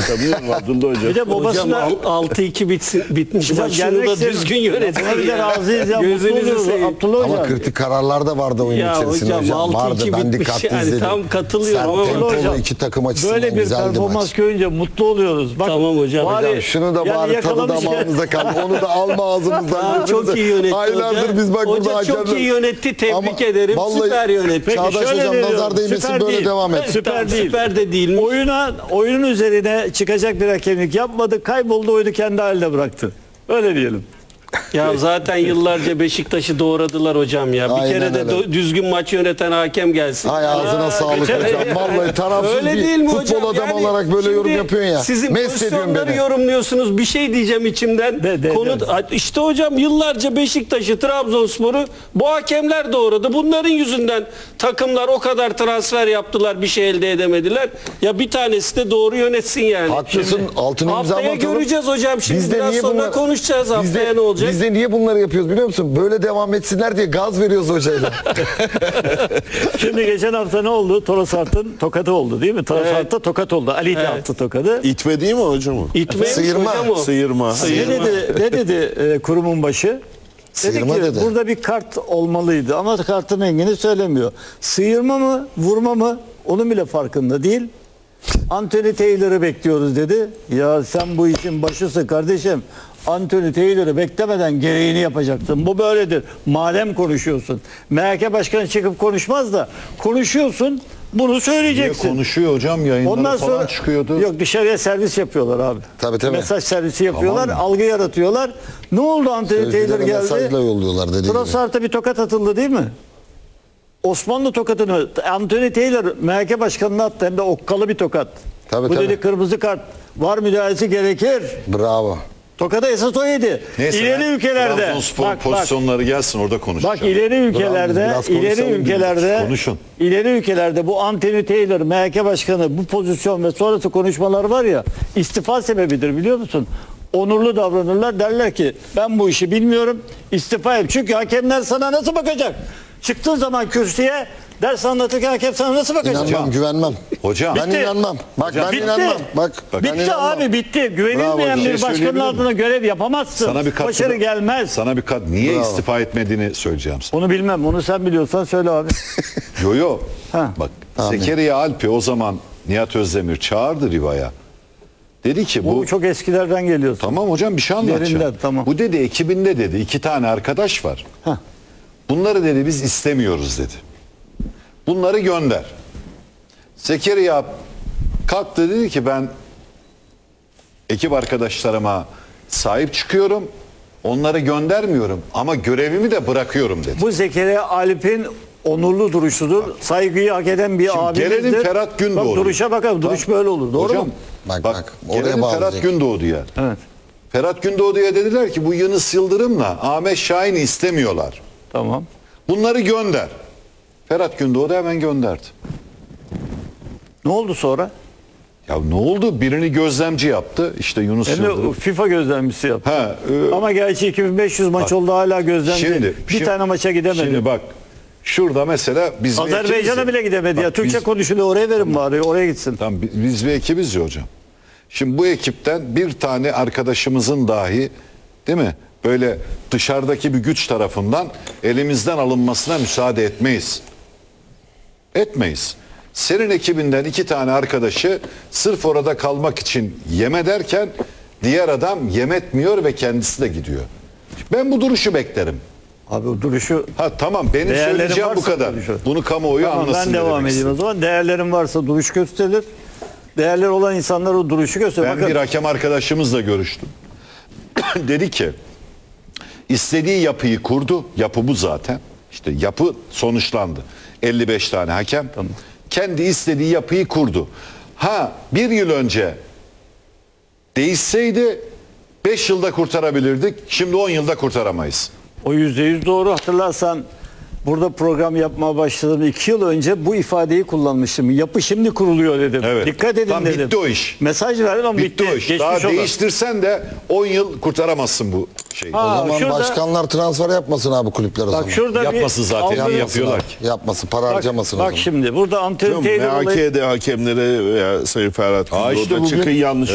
Tabii Abdullah Hocam. Bir de babası Hocam da 6-2 bitmiş. Hocam Şunu da gelmek düzgün yönetin. Buna bir de razıyız ya. Mutlu Gözünüzü oluyoruz seveyim. Abdullah Ama Hocam. kritik kararlar da vardı oyun Ya içerisinde hocam, hocam. 6-2 Vardı, ben bitmiş. dikkatli Yani izledim. tam katılıyorum ama Sert tempolu hocam, iki takım açısından Böyle bir güzeldi performans maç. görünce mutlu oluyoruz. Bak, Tamam hocam. Hocam şunu da bari tadı yakalamış ya. damağımızda kaldı. Onu da alma ağzımızdan. Çok iyi yönetti Aylardır hoca. biz bak burada Hoca çok hakemler- iyi yönetti. Tebrik Ama ederim. vallahi Süper yönetti. Çağdaş şöyle hocam veriyorum, nazar değmesin, süper böyle değil. devam et. Süper değil. Süper de değilmiş. Oyunun üzerine çıkacak bir hakemlik yapmadı. Kayboldu, oyunu kendi haline bıraktı. Öyle diyelim. Ya zaten yıllarca Beşiktaş'ı doğradılar hocam ya. Bir Aynen kere de öyle. düzgün maç yöneten hakem gelsin. Ay ağzına sağlık geçen- hocam. Vallahi tarafsız Öyle bir değil mi futbol hocam? adamı Yani olarak böyle yorum şimdi yapıyorsun ya. Sizin Mest ediyorsun pozisyonları beni. yorumluyorsunuz. Bir şey diyeceğim içimden. De. İşte hocam yıllarca Beşiktaş'ı, Trabzonspor'u bu hakemler doğradı. Bunların yüzünden takımlar o kadar transfer yaptılar, bir şey elde edemediler. Ya bir tanesi de doğru yönetsin yani. Haklısın, altını imza Haftaya atalım. göreceğiz hocam. Şimdi Biz de biraz niye sonra bunlar- konuşacağız Biz haftaya de- ne olacak. Biz de niye bunları yapıyoruz biliyor musun? Böyle devam etsinler diye gaz veriyoruz hocayla. Şimdi geçen hafta ne oldu? Torosart'ın tokadı oldu değil mi? Torosart'ta tokat oldu. Ali de attı tokadı. İtme değil mi hocam o? İtmeymiş Sıyırma. hocam o. Sıyırma. Ne dedi kurumun başı? Dedi Sıyırma ki dedi. burada bir kart olmalıydı ama kartın rengini söylemiyor. Sıyırma mı, vurma mı? Onun bile farkında değil. Anthony Taylor'ı bekliyoruz dedi. Ya sen bu işin başısın kardeşim. Anthony Taylor'ı beklemeden gereğini yapacaksın. Bu böyledir. Madem konuşuyorsun. MHK Başkanı çıkıp konuşmaz da konuşuyorsun, bunu Niye söyleyeceksin. konuşuyor hocam, yayınlara Ondan falan sonra çıkıyordu. yok, dışarıya servis yapıyorlar abi. Tabii. Mesaj servisi yapıyorlar, Tamam. algı yaratıyorlar. Ne oldu, Anthony Taylor Sözcülere geldi. mesajla yolluyorlar dediğim gibi. Trossard'a bir tokat atıldı değil mi? Osmanlı tokatını Anthony Taylor MHK Başkanı'na attı, hem de okkalı bir tokat. Tabii, Bu tabii. dedi kırmızı kart. Var, müdahalesi gerekir. Bravo. Tokada esas o yedi. Neyse, İleri ben ülkelerde. Trabzonspor pozisyonları gelsin, orada konuşacağım. Bak ileri ülkelerde, biraz konuşalım, konuşun. ileri ülkelerde bu Anthony Taylor, MHK Başkanı bu pozisyon ve sonrası konuşmalar var ya, istifa sebebidir biliyor musun? Onurlu davranırlar, derler ki ben bu işi bilmiyorum, istifa yap. Çünkü hakemler sana nasıl bakacak? Çıktığın zaman kürsüye ders anlatırken hakem sana nasıl bakacak? İnanmam, güvenmem. Hocam. Ben Bitti. inanmam. Bak ben Bitti. inanmam. Bak ben Bitti inanmam. abi, bitti. Bravo Güvenilmeyen hocam. bir Bir şey başkanın söyleyebilir altına görev yapamazsın. Sana bir katkıda- Başarı gelmez. Sana bir niye Bravo. istifa etmediğini söyleyeceğim sana. Onu bilmem. Onu sen biliyorsan söyle abi. Yo. Ha. Bak Amin. Zekeriya Alp'i o zaman Nihat Özdemir çağırdı Riva'ya. Dedi ki Bu çok eskilerden geliyorsun. Tamam hocam, bir şey anlatacağım. Derinden, tamam. Bu dedi ekibinde dedi 2 tane arkadaş var. Heh. Bunları dedi biz istemiyoruz dedi. Bunları gönder. Zekeriya kalktı, dedi ki ben ekip arkadaşlarıma sahip çıkıyorum. Onları göndermiyorum ama görevimi de bırakıyorum dedi. Bu Zekeriya Alp'in onurlu duruşudur. Saygıyı hak eden bir abimizdir. gelelim Ferhat Gündoğdu. Bak duruşa bakalım. Duruş böyle olur. Doğru Hocam, mu? Bak, oraya gelelim Ferhat bağlayacak. Gündoğdu'ya. Evet. Ferhat Gündoğdu'ya dediler ki bu Yunus Yıldırım'la Ahmet Şahin'i istemiyorlar. Tamam. Bunları gönder. Ferhat Gündoğdu hemen gönderdi. Ne oldu sonra? Ya ne oldu? Birini gözlemci yaptı. İşte Yunus Hem de Yıldırım. FIFA gözlemcisi yaptı. Ha, Ama gerçi 2500 maç oldu, hala gözlemci. bir tane maça gidemedi. Şimdi bak şurada mesela biz bir Azerbaycan'a ekibiz bile ya. gidemedi ya. Bak, Türkçe biz- konuşuluyor. Oraya verin bari. Oraya gitsin. Tamam, biz bir ekibiz ya hocam. Şimdi bu ekipten bir tane arkadaşımızın dahi, değil mi, böyle dışarıdaki bir güç tarafından elimizden alınmasına müsaade etmeyiz. Etmeyiz. Senin ekibinden 2 tane arkadaşı sırf orada kalmak için yeme derken diğer adam yemetmiyor ve kendisi de gidiyor. Ben bu duruşu beklerim. Abi o duruşu... Ha tamam, benim Değerlerin söyleyeceğim bu varsa kadar. duruşu. Bunu kamuoyu Tamam, anlasın. ben devam demek edeyim o istedim. zaman. Değerlerin varsa duruş gösterilir. Değerler olan insanlar o duruşu gösterir. Ben Bakın, bir hakem arkadaşımızla görüştüm. Dedi ki istediği yapıyı kurdu. Yapı bu zaten. İşte yapı sonuçlandı. 55 tane hakem. Kendi istediği yapıyı kurdu. Ha, bir yıl önce değişseydi 5 yılda kurtarabilirdik. Şimdi 10 yılda kurtaramayız. o %100 doğru. Hatırlarsan burada program yapmaya başladığım 2 yıl önce bu ifadeyi kullanmıştım. Yapı şimdi kuruluyor dedim. Evet. Dikkat edin Tam dedim. bitti o iş. Mesaj verdim ama Bitti bitti. o iş. Geçmiş Daha olan. değiştirsen de 10 yıl kurtaramazsın bu şeyi. Ha, O zaman şurada- başkanlar transfer yapmasın abi kulüpler o zaman. Bak şurada Yapmasın bir zaten, algı- niye yapıyorlar ki? Yapmasın, para harcamasın o Bak zaman. şimdi burada Anthony Taylor olayı... MHK'de hakemlere veya Sayın Ferhat işte Gündoğdu'da bugün- çıkın yanlış